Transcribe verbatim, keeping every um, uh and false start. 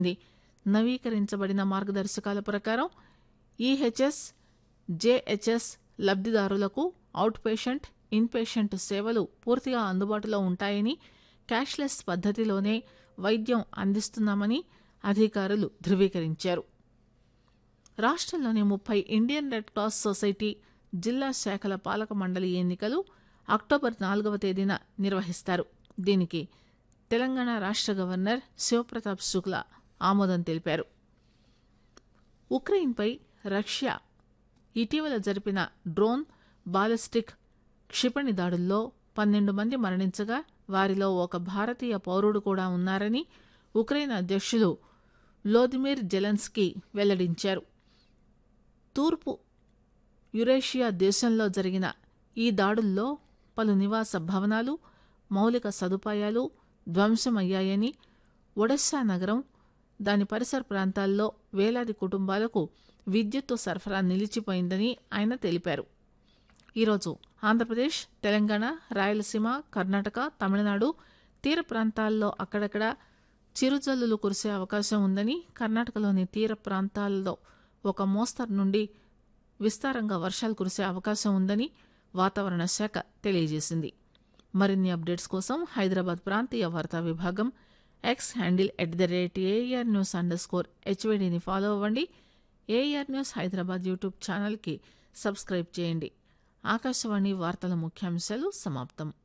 నవీకరించబడిన మార్గదర్శకాల ప్రకారం ఈహెచ్ఎస్ జేహెచ్ఎస్ లబ్దిదారులకు అవుట్ పేషెంట్ ఇన్ పేషెంట్ సేవలు పూర్తిగా అందుబాటులో ఉంటాయని, క్యాష్లెస్ పద్దతిలోనే వైద్యం అందిస్తున్నామని అధికారులు ధృవీకరించారు. రాష్ట్రంలోని ముప్పై ఇండియన్ రెడ్ క్రాస్ సొసైటీ జిల్లా శాఖల పాలక మండలి ఎన్నికలు అక్టోబర్ నాలుగవ తేదీన నిర్వహిస్తారు. దీనికి తెలంగాణ రాష్ట్ర గవర్నర్ శివప్రతాప్ శుక్లా ఆమోదం తెలిపారు. ఉక్రెయిన్పై రష్యా ఇటీవల జరిపిన డ్రోన్, బాలిస్టిక్ క్షిపణి దాడుల్లో పన్నెండు మంది మరణించగా వారిలో ఒక భారతీయ పౌరుడు కూడా ఉన్నారని ఉక్రెయిన్ అధ్యక్షులు వ్లోదిమిర్ జెలెన్స్కీ వెల్లడించారు. తూర్పు యురేషియా దేశంలో జరిగిన ఈ దాడుల్లో పలు నివాస భవనాలు, మౌలిక సదుపాయాలు ధ్వంసమయ్యాయని, ఒడెస్సా నగరం, దాని పరిసర ప్రాంతాల్లో వేలాది కుటుంబాలకు విద్యుత్తు సరఫరా నిలిచిపోయిందని ఆయన తెలిపారు. ఈరోజు ఆంధ్రప్రదేశ్, తెలంగాణ, రాయలసీమ, కర్ణాటక, తమిళనాడు తీర ప్రాంతాల్లో అక్కడక్కడ చిరుజల్లులు కురిసే అవకాశం ఉందని, కర్ణాటకలోని తీర ప్రాంతాల్లో ఒక మోస్తరు నుండి విస్తారంగా వర్షాలు కురిసే అవకాశం ఉందని వాతావరణ శాఖ తెలియజేసింది. మరిన్ని అప్డేట్స్ కోసం హైదరాబాద్ ప్రాంతీయ వార్తా విభాగం X handle at the rate AR news under score హెచ్వైడీని follow అవ్వండి. ఏఆర్ న్యూస్ హైదరాబాద్ యూట్యూబ్ ఛానల్కి సబ్స్క్రైబ్ చేయండి. ఆకాశవాణి వార్తల ముఖ్యాంశాలు సమాప్తం.